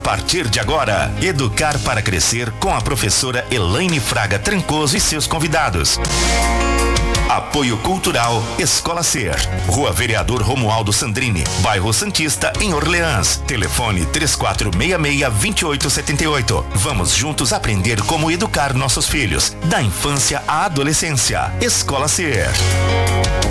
A partir de agora, Educar para Crescer com a professora Elaine Fraga Trancoso e seus convidados. Apoio Cultural Escola Ser. Rua Vereador Romualdo Sandrini, bairro Santista, em Orleans. Telefone 3466-2878. Vamos juntos aprender como educar nossos filhos, da infância à adolescência. Escola Ser.